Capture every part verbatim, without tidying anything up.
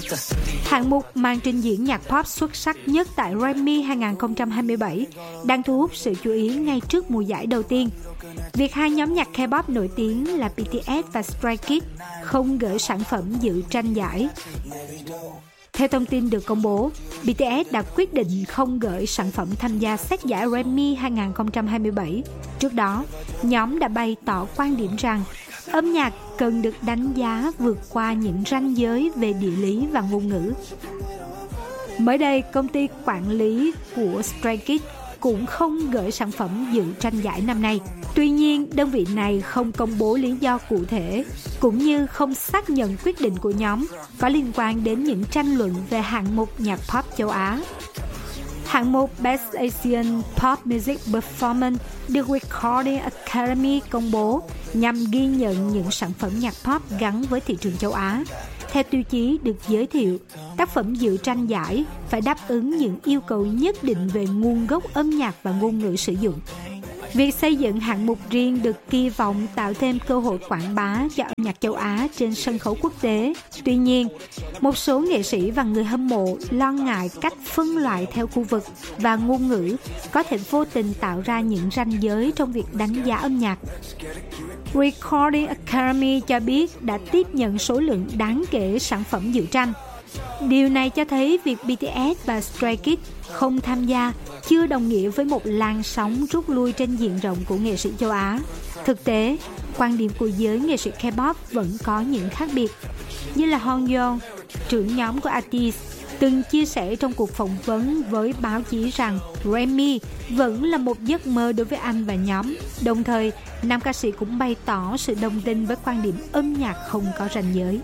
Hạng mục màn trình diễn nhạc pop xuất sắc nhất tại Grammy hai không hai bảy đang thu hút sự chú ý ngay trước mùa giải đầu tiên. Việc hai nhóm nhạc K-pop nổi tiếng là bê tê ét và Stray Kids không gửi sản phẩm dự tranh giải. Theo thông tin được công bố, bê tê ét đã quyết định không gửi sản phẩm tham gia xét giải Grammy hai không hai bảy. Trước đó, nhóm đã bày tỏ quan điểm rằng âm nhạc cần được đánh giá vượt qua những ranh giới về địa lý và ngôn ngữ. Mới đây, công ty quản lý của Stray Kids cũng không gửi sản phẩm dự tranh giải năm nay. Tuy nhiên, đơn vị này không công bố lý do cụ thể, cũng như không xác nhận quyết định của nhóm có liên quan đến những tranh luận về hạng mục nhạc pop châu Á. Hạng mục Best Asian Pop Music Performance được Recording Academy công bố nhằm ghi nhận những sản phẩm nhạc pop gắn với thị trường châu Á. Theo tiêu chí được giới thiệu, tác phẩm dự tranh giải phải đáp ứng những yêu cầu nhất định về nguồn gốc âm nhạc và ngôn ngữ sử dụng. Việc xây dựng hạng mục riêng được kỳ vọng tạo thêm cơ hội quảng bá cho âm nhạc châu Á trên sân khấu quốc tế. Tuy nhiên, một số nghệ sĩ và người hâm mộ lo ngại cách phân loại theo khu vực và ngôn ngữ có thể vô tình tạo ra những ranh giới trong việc đánh giá âm nhạc. Recording Academy cho biết đã tiếp nhận số lượng đáng kể sản phẩm dự tranh. Điều này cho thấy việc bê tê ét và Stray Kids không tham gia chưa đồng nghĩa với một làn sóng rút lui trên diện rộng của nghệ sĩ châu Á. Thực tế, quan điểm của giới nghệ sĩ K-pop vẫn có những khác biệt. Như là Hong Yeon, trưởng nhóm của a tê i ét, từng chia sẻ trong cuộc phỏng vấn với báo chí rằng Grammy vẫn là một giấc mơ đối với anh và nhóm. Đồng thời, nam ca sĩ cũng bày tỏ sự đồng tình với quan điểm âm nhạc không có ranh giới.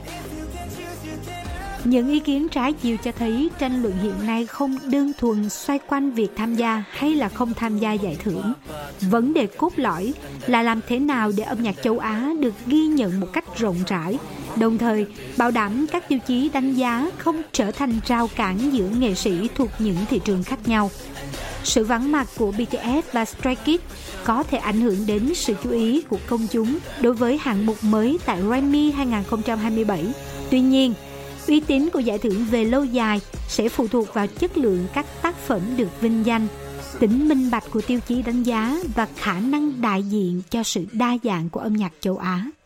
Những ý kiến trái chiều cho thấy tranh luận hiện nay không đơn thuần xoay quanh việc tham gia hay là không tham gia giải thưởng. Vấn đề cốt lõi là làm thế nào để âm nhạc châu Á được ghi nhận một cách rộng rãi, đồng thời bảo đảm các tiêu chí đánh giá không trở thành rào cản giữa nghệ sĩ thuộc những thị trường khác nhau. Sự vắng mặt của bê tê ét và Stray Kids có thể ảnh hưởng đến sự chú ý của công chúng đối với hạng mục mới tại Grammy hai không hai bảy. Tuy nhiên, uy tín của giải thưởng về lâu dài sẽ phụ thuộc vào chất lượng các tác phẩm được vinh danh, tính minh bạch của tiêu chí đánh giá và khả năng đại diện cho sự đa dạng của âm nhạc châu Á.